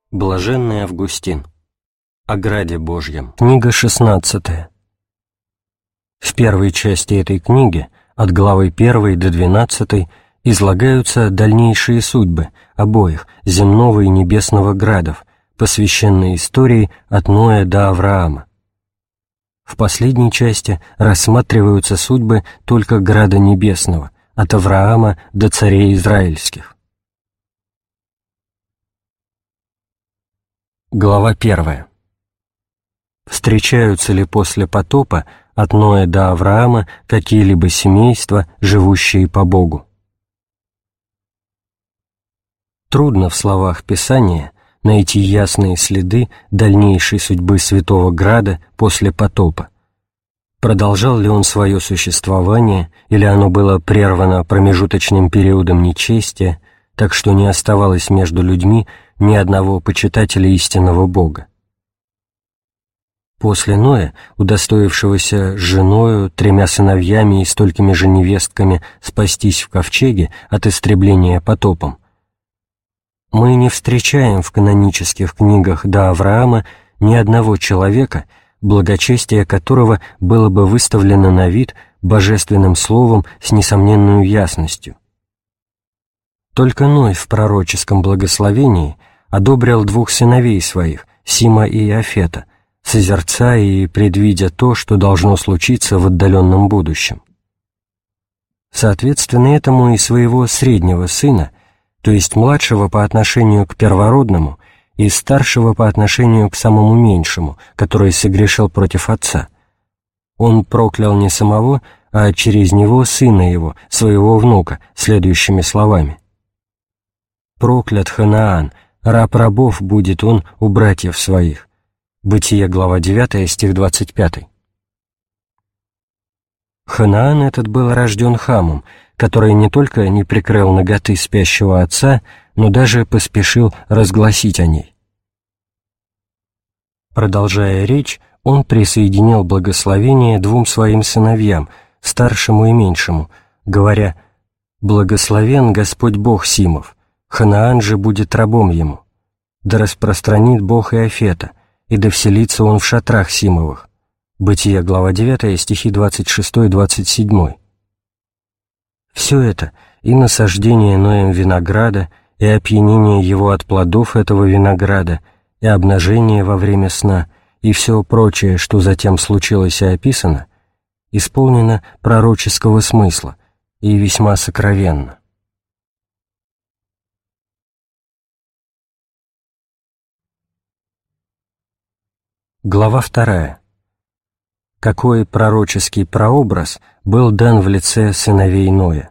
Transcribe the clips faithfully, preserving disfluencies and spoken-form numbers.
Блаженный Августин. О граде Божьем. Книга шестнадцатая. В первой части этой книги, от главы первой до двенадцатой, излагаются дальнейшие судьбы обоих, земного и небесного градов, посвященные истории от Ноя до Авраама. В последней части рассматриваются судьбы только града небесного, от Авраама до царей израильских. Глава первая. Встречаются ли после потопа от Ноя до Авраама какие-либо семейства, живущие по Богу? Трудно в словах Писания найти ясные следы дальнейшей судьбы Святого Града после потопа. Продолжал ли он свое существование, или оно было прервано промежуточным периодом нечестия, так что не оставалось между людьми ни одного почитателя истинного Бога? После Ноя, удостоившегося с женою, тремя сыновьями и столькими же невестками спастись в ковчеге от истребления потопом, мы не встречаем в канонических книгах до Авраама ни одного человека, благочестие которого было бы выставлено на вид божественным словом с несомненную ясностью. Только Ной в пророческом благословении одобрил двух сыновей своих, Сима и Иафета, созерцая и предвидя то, что должно случиться в отдаленном будущем. Соответственно этому и своего среднего сына, то есть младшего по отношению к первородному и старшего по отношению к самому меньшему, который согрешил против отца, он проклял не самого, а через него сына его, своего внука, следующими словами: «Проклят Ханаан, раб рабов будет он у братьев своих». Бытие, глава девятая, стих двадцать пятый. Ханаан этот был рожден Хамом, который не только не прикрыл наготы спящего отца, но даже поспешил разгласить о ней. Продолжая речь, он присоединил благословение двум своим сыновьям, старшему и меньшему, говоря: «Благословен Господь Бог Симов, Ханаан же будет рабом ему. Да распространит Бог Иафета, и да вселится он в шатрах Симовых». Бытие, глава девятая, стихи двадцать шестой и двадцать седьмой. Все это, и насаждение Ноем винограда, и опьянение его от плодов этого винограда, и обнажение во время сна, и все прочее, что затем случилось и описано, исполнено пророческого смысла и весьма сокровенно. Глава вторая. Какой пророческий прообраз был дан в лице сыновей Ноя?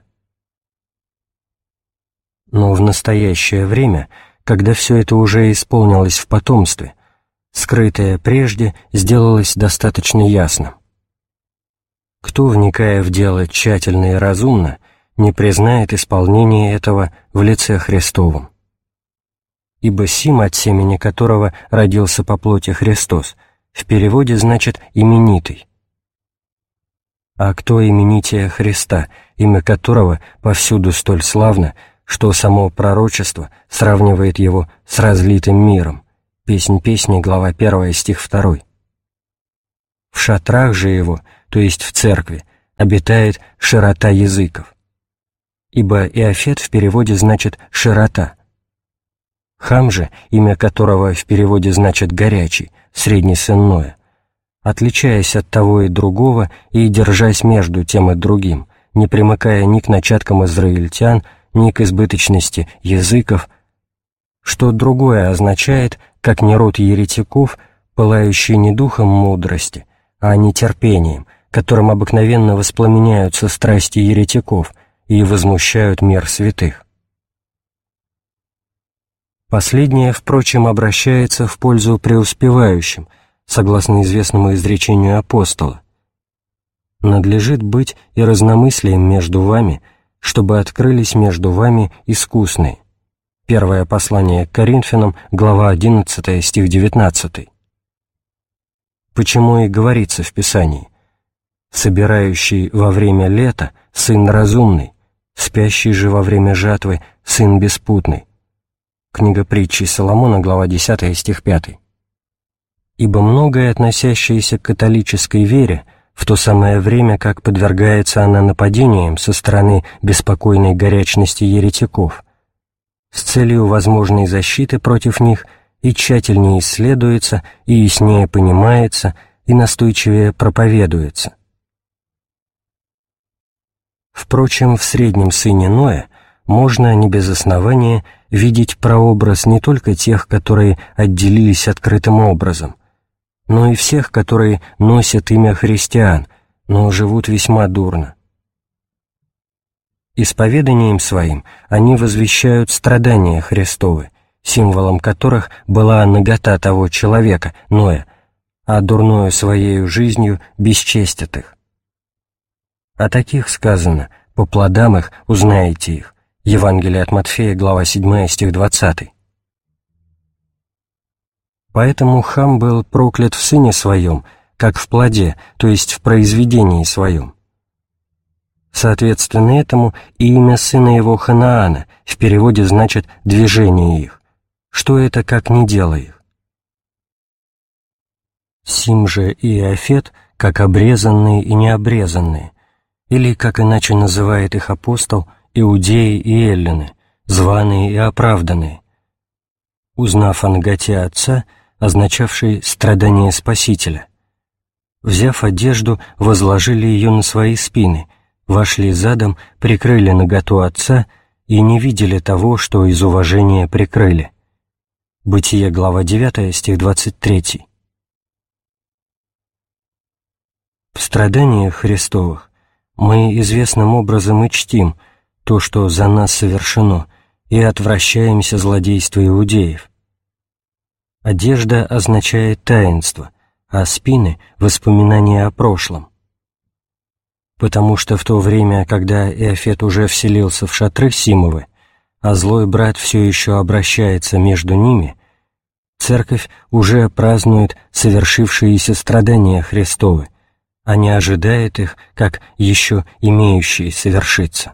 Но в настоящее время, когда все это уже исполнилось в потомстве, скрытое прежде сделалось достаточно ясным. Кто, вникая в дело тщательно и разумно, не признает исполнение этого в лице Христовом? Ибо Сим, от семени которого родился по плоти Христос, в переводе значит «именитый». А кто именитее Христа, имя которого повсюду столь славно, что само пророчество сравнивает его с разлитым миром? Песнь песни, глава первая, стих второй. В шатрах же его, то есть в церкви, обитает широта языков. Ибо Иафет в переводе значит «широта». Хам же, имя которого в переводе значит «горячий», средний сын Ноя, отличаясь от того и другого и держась между тем и другим, не примыкая ни к начаткам израильтян, ни к избыточности языков, что другое означает, как не род еретиков, пылающий не духом мудрости, а нетерпением, которым обыкновенно воспламеняются страсти еретиков и возмущают мир святых. Последнее, впрочем, обращается в пользу преуспевающим, согласно известному изречению апостола: «Надлежит быть и разномыслием между вами, чтобы открылись между вами искусные». Первое послание к Коринфянам, глава одиннадцатая, стих девятнадцатый. Почему и говорится в Писании: «Собирающий во время лета сын разумный, спящий же во время жатвы сын беспутный». Книга притчи Соломона, глава десятая, стих пятый. «Ибо многое, относящееся к католической вере, в то самое время, как подвергается она нападениям со стороны беспокойной горячности еретиков, с целью возможной защиты против них и тщательнее исследуется, и яснее понимается, и настойчивее проповедуется». Впрочем, в среднем сыне Ноя можно не без основания видеть прообраз не только тех, которые отделились открытым образом, но и всех, которые носят имя христиан, но живут весьма дурно. Исповеданием своим они возвещают страдания Христовы, символом которых была нагота того человека, Ноя, а дурною своею жизнью бесчестят их. О таких сказано: «По плодам их узнаете их». Евангелие от Матфея, глава седьмая, стих двадцатый. Поэтому Хам был проклят в сыне своем, как в плоде, то есть в произведении своем. Соответственно этому и имя сына его Ханаана в переводе значит «движение их». Что это, как не дело их? Сим же и Иофет, как обрезанные и необрезанные, или, как иначе называет их апостол, иудеи и эллины, званые и оправданные, узнав о наготе Отца, означавшей страдание Спасителя, взяв одежду, возложили ее на свои спины, вошли задом, прикрыли наготу Отца и не видели того, что из уважения прикрыли. Бытие, глава девятая, стих двадцать третий. В страданиях Христовых мы известным образом и чтим то, что за нас совершено, и отвращаемся злодейства иудеев. Одежда означает таинство, а спины — воспоминания о прошлом. Потому что в то время, когда Иофет уже вселился в шатры Симовы, а злой брат все еще обращается между ними, Церковь уже празднует совершившиеся страдания Христовы, а не ожидает их, как еще имеющие совершиться.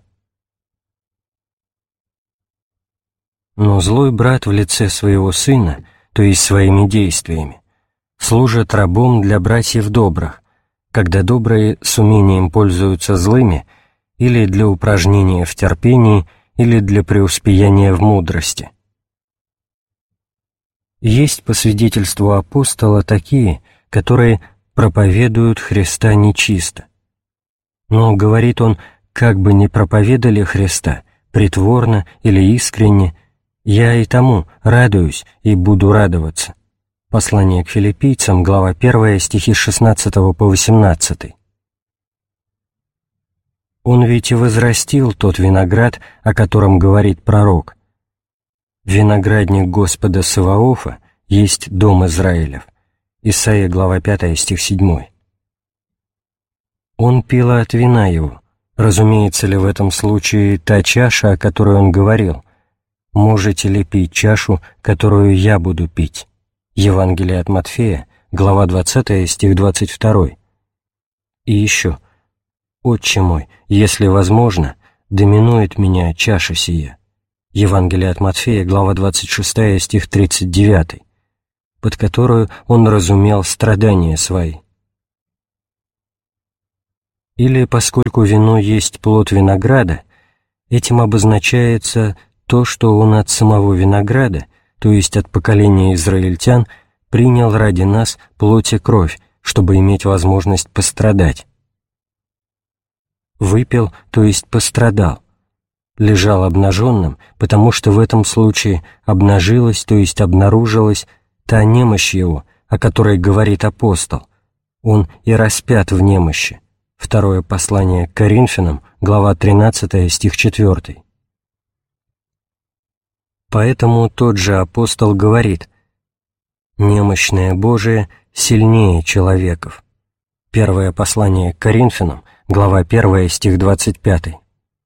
Но злой брат в лице своего сына, то есть своими действиями, служит рабом для братьев добрых, когда добрые с умением пользуются злыми, или для упражнения в терпении, или для преуспеяния в мудрости. Есть, по свидетельству апостола, такие, которые проповедуют Христа нечисто. Но, говорит он, как бы ни проповедали Христа, притворно или искренне, я и тому радуюсь и буду радоваться. Послание к филиппийцам, глава первая, стихи с шестнадцатого по восемнадцатый. Он ведь и возрастил тот виноград, о котором говорит пророк. Виноградник Господа Саваофа есть дом Израилев. Исайя, глава пятая, стих седьмой. Он пил от вина его. Разумеется ли в этом случае та чаша, о которой он говорил? Можете ли пить чашу, которую я буду пить? Евангелие от Матфея, глава двадцатая, стих двадцать второй. И еще: «Отче мой, если возможно, доминует меня чаша сия». Евангелие от Матфея, глава двадцать шестая, стих тридцать девятый, под которую он разумел страдания свои. Или, поскольку вино есть плод винограда, этим обозначается то, что он от самого винограда, то есть от поколения израильтян, принял ради нас плоть и кровь, чтобы иметь возможность пострадать. Выпил, то есть пострадал. Лежал обнаженным, потому что в этом случае обнажилась, то есть обнаружилась, та немощь его, о которой говорит апостол. Он и распят в немощи. Второе послание к Коринфянам, глава тринадцатая, стих четвёртый. Поэтому тот же апостол говорит: «Немощное Божие сильнее человеков». Первое послание к Коринфянам, глава первая, стих двадцать пятый.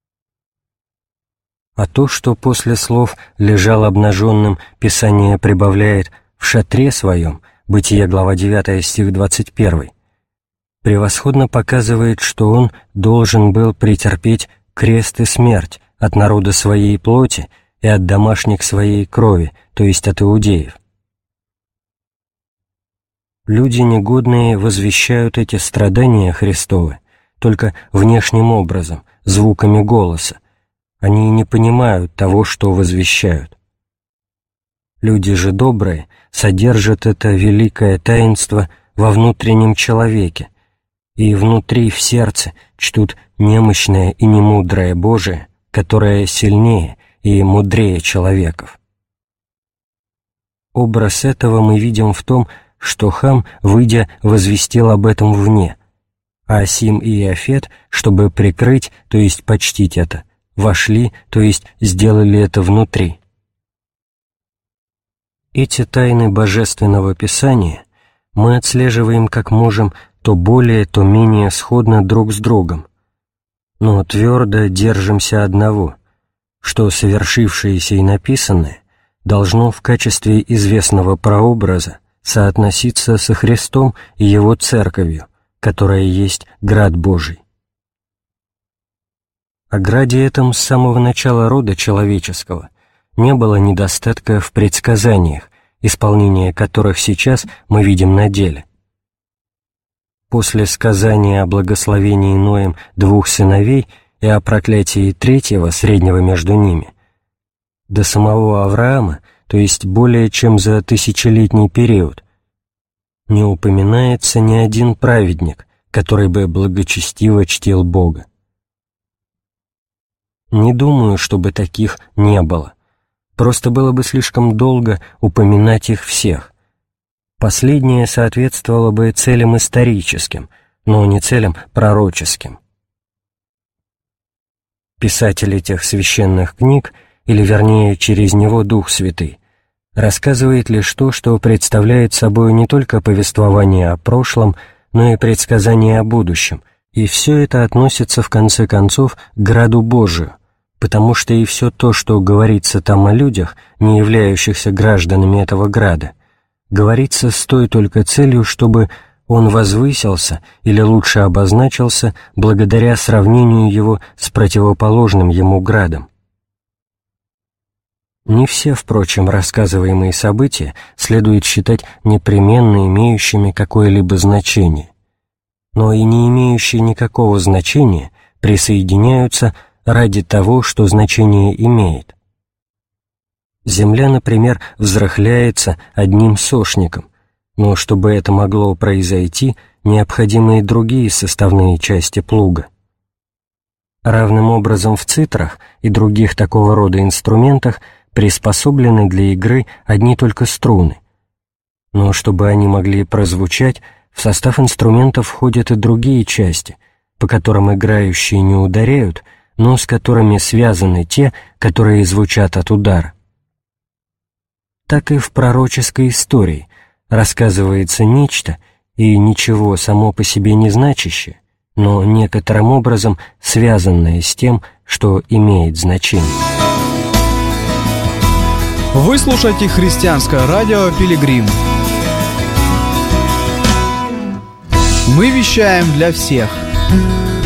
А то, что после слов «лежал обнаженным» Писание прибавляет «в шатре своем», Бытие, глава девятая, стих двадцать первый, превосходно показывает, что он должен был претерпеть крест и смерть от народа своей плоти, и от домашних своей крови, то есть от иудеев. Люди негодные возвещают эти страдания Христовы только внешним образом, звуками голоса. Они не понимают того, что возвещают. Люди же добрые содержат это великое таинство во внутреннем человеке, и внутри в сердце чтут немощное и немудрое Божие, которое сильнее и мудрее человеков. Образ этого мы видим в том, что Хам, выйдя, возвестил об этом вне, а Сим и Иофет, чтобы прикрыть, то есть почтить это, вошли, то есть сделали это внутри. Эти тайны Божественного Писания мы отслеживаем как можем то более, то менее сходно друг с другом, но твердо держимся одного, что совершившееся и написанное должно в качестве известного прообраза соотноситься со Христом и Его Церковью, которая есть Град Божий. О граде этом с самого начала рода человеческого не было недостатка в предсказаниях, исполнение которых сейчас мы видим на деле. После сказания о благословении Ноем двух сыновей и о проклятии третьего, среднего между ними, до самого Авраама, то есть более чем за тысячелетний период, не упоминается ни один праведник, который бы благочестиво чтил Бога. Не думаю, чтобы таких не было. Просто было бы слишком долго упоминать их всех. Последнее соответствовало бы целям историческим, но не целям пророческим. Писатель этих священных книг, или вернее через него Дух Святый, рассказывает лишь то, что представляет собой не только повествование о прошлом, но и предсказание о будущем, и все это относится в конце концов к граду Божию, потому что и все то, что говорится там о людях, не являющихся гражданами этого града, говорится с той только целью, чтобы он возвысился или лучше обозначился благодаря сравнению его с противоположным ему градом. Не все, впрочем, рассказываемые события следует считать непременно имеющими какое-либо значение, но и не имеющие никакого значения присоединяются ради того, что значение имеет. Земля, например, взрыхляется одним сошником, но чтобы это могло произойти, необходимы и другие составные части плуга. Равным образом в цитрах и других такого рода инструментах приспособлены для игры одни только струны, но чтобы они могли прозвучать, в состав инструментов входят и другие части, по которым играющие не ударяют, но с которыми связаны те, которые звучат от удара. Так и в пророческой истории рассказывается нечто, и ничего само по себе не значащее, но некоторым образом связанное с тем, что имеет значение. Вы слушаете христианское радио «Пилигрим». Мы вещаем для всех.